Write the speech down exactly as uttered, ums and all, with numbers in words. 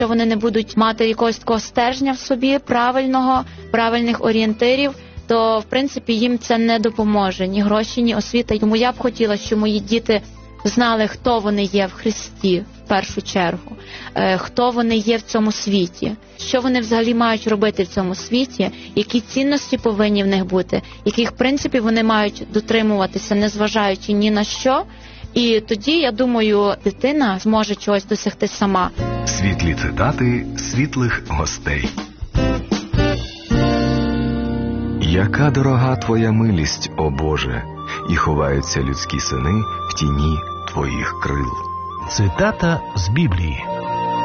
Якщо вони не будуть мати якогось такого стержня в собі, правильного, правильних орієнтирів, то, в принципі, їм це не допоможе. Ні гроші, ні освіта. Тому я б хотіла, щоб мої діти знали, хто вони є в Христі, в першу чергу, хто вони є в цьому світі, що вони взагалі мають робити в цьому світі, які цінності повинні в них бути, яких принципів вони мають дотримуватися, незважаючи ні на що. І тоді, я думаю, дитина зможе чогось досягти сама. Світлі цитати світлих гостей. Яка дорога твоя милість, о Боже, і ховаються людські сини в тіні твоїх крил. Цитата з Біблії.